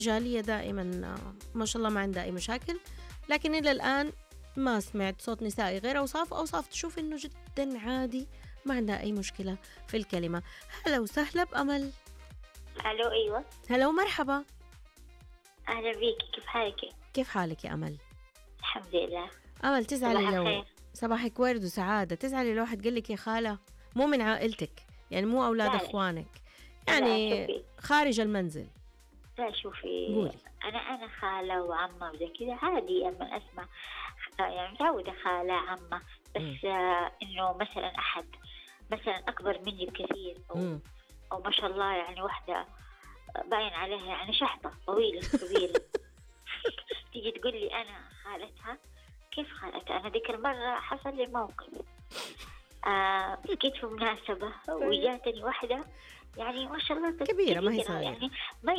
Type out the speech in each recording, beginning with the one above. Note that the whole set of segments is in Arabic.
جالية دائما ما شاء الله ما عندها أي مشاكل، لكن إلى الآن ما سمعت صوت نسائي غير أوصاف تشوف إنه جدا عادي، ما عندها أي مشكلة في الكلمة. هلا وسهلا بأمل. الو ايوه هلا ومرحبا. اهلا بيكي، كيف حالك؟ كيف حالك يا أمل؟ الحمد لله. أمل تزعلي صباح لو الخير. صباحك ورد وسعادة، تزعلي لو واحد قال لك يا خالة مو من عائلتك، يعني مو أولاد لا، لا. أخوانك، لا، يعني شوفي. خارج المنزل؟ لا شوفي، قولي. انا خاله وعمه وزي كذا عادي اما اسمع، يعني متعوده خاله عمه، بس انه مثلا احد مثلا اكبر مني بكثير او ما شاء الله، يعني واحده باين عليها يعني شحطه طويله كبيره تيجي تقول لي انا خالتها. كيف خالتها؟ انا ذيك المره حصل لي موقف، كنت في مناسبة وجاتني واحدة يعني ما شاء الله كبيرة، ما هي صغيرة، يعني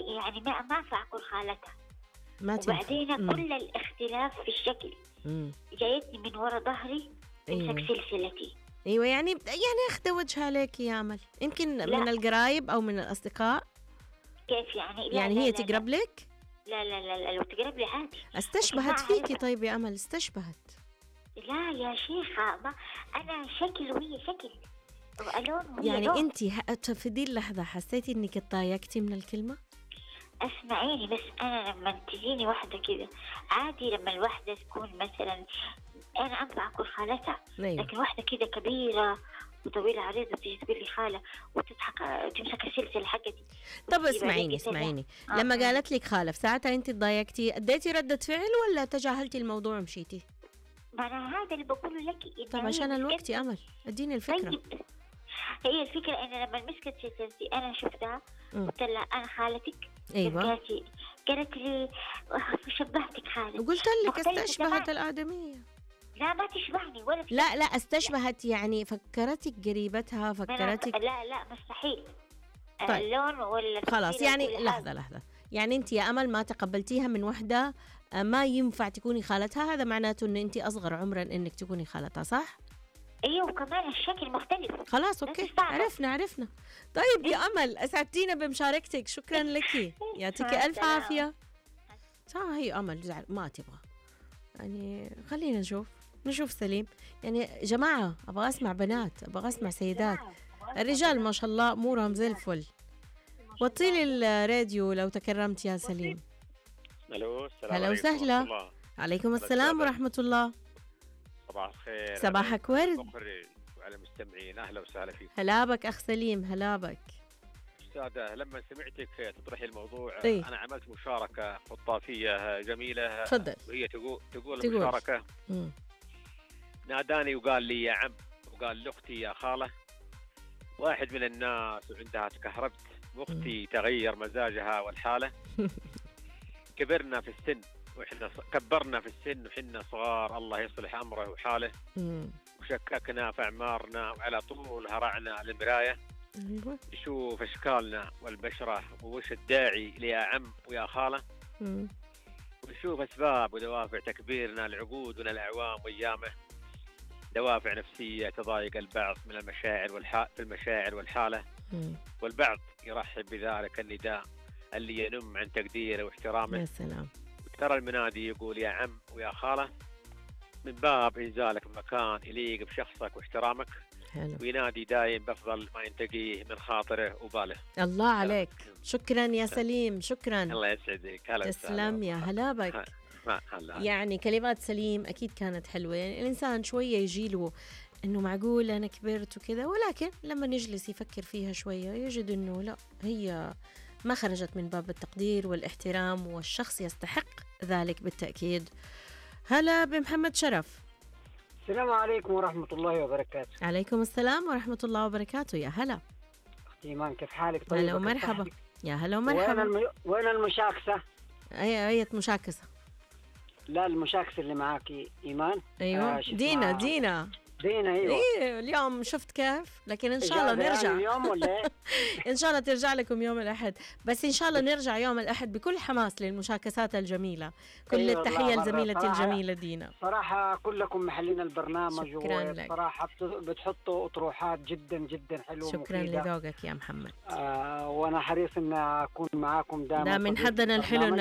ما أنفع أقول خالتها. ما تنفع. وبعدين كل الاختلاف في الشكل، جايتني من ورا ظهري تمسك سلسلتي. ايوه يعني اخذ وجهها لك يا امل، يمكن لا. من القرايب او من الاصدقاء. كيف يعني؟ لا يعني لا هي لا تقرب لا. لك؟ لا لا لا لا، لو تقرب لي عادي. استشبهت فيكي. طيب يا امل استشبهت. لا يا شيخة، ما أنا شكل وهي شكل ولون وهي يعني لون. انت في دي اللحظة حسيتي انك اتضايقتي من الكلمة؟ اسمعيني بس، انا لما تجيني واحده كذا عادي، لما الواحده تكون مثلا انا انفع اكون خالتها، لكن واحده كذا كبيره وطويله عريضه تيجي تقول لي خاله وتضحك تمسك السلسله حقتي. طب اسمعيني لما قالت لك خاله في ساعتها انت تضايقتي، اديتي ردة فعل ولا تجاهلتي الموضوع ومشيتي؟ ما انا هذا اللي بقوله لك. طب عشان الوقت يا امل اديني الفكره. طيب هي الفكره ان لما مسكت سلسلتي انا شفتها قلت لها انا خالتك. ايوه قالت لي شبهتك خالتي، وقلت لك استشبهت الآدمية. لا ما تشبهني ولا لا استشبهت، يعني فكرتك قريبتها، فكرتك. لا مستحيل. طيب. اللون ولا خلاص يعني لحظة، يعني انت يا امل ما تقبلتيها من وحدة ما ينفع تكوني خالتها، هذا معناته ان انت اصغر عمرا انك تكوني خالتها، صح؟ ايوه، وكمان الشكل مختلف. خلاص اوكي، عرفنا. طيب يا امل اسعدتينا بمشاركتك، شكرا لك، يعطيك الف عافية. هي امل زعل ما تبغى، يعني خلينا نشوف سليم. يعني جماعة ابغى اسمع بنات، ابغى اسمع سيدات، الرجال ما شاء الله امورهم زي الفل. وطيلي الراديو لو تكرمت يا سليم. الو، السلام هلا عليكم. وسهلا. عليكم السلام ورحمة الله. صباح الخير. صباحك ورد. وعلى المستمعين اهلا وسهلا فيك. هلا بك اخ سليم، هلا بك. استاذة لما سمعتك تطرحي الموضوع انا عملت مشاركة خطافية جميلة. تفضل. وهي تقول المشاركة ناداني وقال لي يا عم، وقال لاختي يا خالة. واحد من الناس وعندها تكهربت، واختي تغير مزاجها والحالة. كبرنا في السن وحنا صغار، الله يصلح امره وحاله. وشككنا في اعمارنا، وعلى طول هرعنا المرايه نشوف اشكالنا والبشره، ووش الداعي ليا عم ويا خاله. ونشوف اسباب ودوافع تكبيرنا العقود والاعوام وايامه، دوافع نفسيه تضايق البعض من المشاعر والحاله. والبعض يرحب بذلك النداء اللي ينم عن تقديره واحترامه. يا سلام. ترى المنادي يقول يا عم ويا خالة من باب إنزالك مكان يليق بشخصك واحترامك. حلو. وينادي دايم بأفضل ما ينتقيه من خاطره وباله. الله عليك، شكرا يا سليم، شكرا. الله يسعدك. هلا تسلم يا هلا بك. يعني كلمات سليم أكيد كانت حلوة، يعني الإنسان شوية يجيله إنه معقول أنا كبرت وكذا، ولكن لما نجلس يفكر فيها شوية يجد إنه لا، هي ما خرجت من باب التقدير والاحترام، والشخص يستحق ذلك بالتأكيد. هلا بمحمد شرف. السلام عليكم ورحمة الله وبركاته. عليكم السلام ورحمة الله وبركاته. يا هلا أختي إيمان، كيف حالك؟ طيب هلا ومرحبا. يا هلا ومرحبا. وين المشاكسة؟ أي مشاكسة؟ لا المشاكسة اللي معاكي إيمان. أيوة. دينا دينا ايوه. ايه اليوم شفت كيف، لكن ان شاء الله إجازة نرجع يعني اليوم ولا إيه؟ ان شاء الله ترجع لكم يوم الاحد، بس ان شاء الله نرجع يوم الاحد بكل حماس للمشاكسات الجميله. كل أيوة والله التحيه مرة لزميلتي صراحة. الجميله دينا. صراحة كلكم محلين البرنامج، شكراً لك. وصراحة بتحطوا أطروحات جدا جدا حلوة شكرا ومفيدة. لذوقك يا محمد. وأنا حريص إن أكون معاكم دائما. ده من حدنا الحلو